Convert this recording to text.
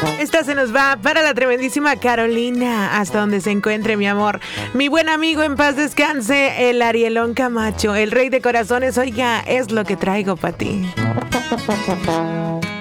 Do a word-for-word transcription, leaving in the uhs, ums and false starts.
Esta se nos va para la tremendísima Carolina, hasta donde se encuentre, mi amor. Mi buen amigo, en paz descanse, el Arielón Camacho, el rey de corazones. Oiga, es lo que traigo para ti.